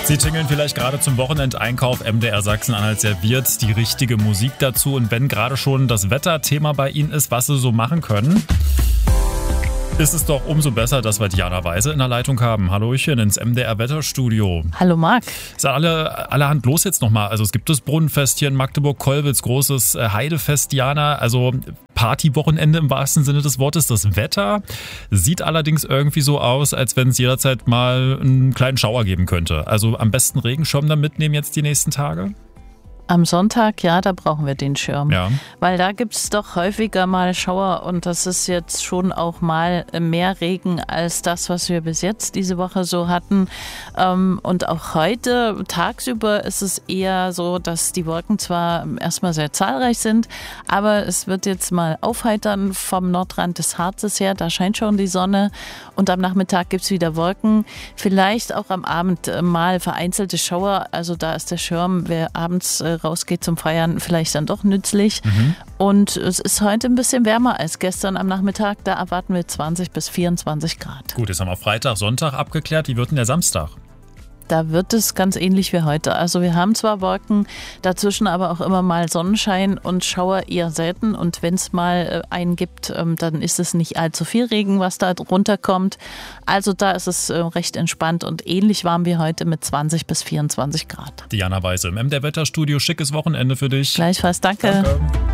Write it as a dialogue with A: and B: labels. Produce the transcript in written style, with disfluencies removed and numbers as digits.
A: Sie tingeln vielleicht gerade zum Wochenendeinkauf. MDR Sachsen-Anhalt serviert die richtige Musik dazu. Und wenn gerade schon das Wetterthema bei Ihnen ist, was Sie so machen können, ist es doch umso besser, dass wir Diana Weise in der Leitung haben. Hallöchen ins MDR-Wetterstudio.
B: Hallo Marc.
A: Ist ja allerhand los jetzt nochmal. Also es gibt das Brunnenfest hier in Magdeburg-Kolwitz, großes Heidefest, Diana. Also Partywochenende im wahrsten Sinne des Wortes. Das Wetter sieht allerdings irgendwie so aus, als wenn es jederzeit mal einen kleinen Schauer geben könnte. Also am besten Regenschirm dann mitnehmen jetzt die nächsten Tage?
B: Am Sonntag, ja, da brauchen wir den Schirm.
A: Ja.
B: Weil da gibt es doch häufiger mal Schauer und das ist jetzt schon auch mal mehr Regen als das, was wir bis jetzt diese Woche so hatten. Und auch heute tagsüber ist es eher so, dass die Wolken zwar erstmal sehr zahlreich sind, aber es wird jetzt mal aufheitern vom Nordrand des Harzes her. Da scheint schon die Sonne und am Nachmittag gibt es wieder Wolken. Vielleicht auch am Abend mal vereinzelte Schauer. Also da ist der Schirm, wer abends rausgeht zum Feiern, vielleicht dann doch nützlich. Und es ist heute ein bisschen wärmer als gestern am Nachmittag. Da erwarten wir 20 bis 24 Grad.
A: Gut, jetzt haben wir Freitag, Sonntag abgeklärt. Wie wird denn der Samstag?
B: Da wird es ganz ähnlich wie heute. Also wir haben zwar Wolken, dazwischen aber auch immer mal Sonnenschein und Schauer eher selten. Und wenn es mal einen gibt, dann ist es nicht allzu viel Regen, was da runterkommt. Also da ist es recht entspannt und ähnlich warm wie heute mit 20 bis 24 Grad.
A: Diana Weise im MDR Wetterstudio. Schickes Wochenende für dich.
B: Gleichfalls, danke.